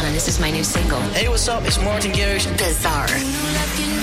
This is my new single. Hey, what's up? It's Martin Garrix. Bizarre.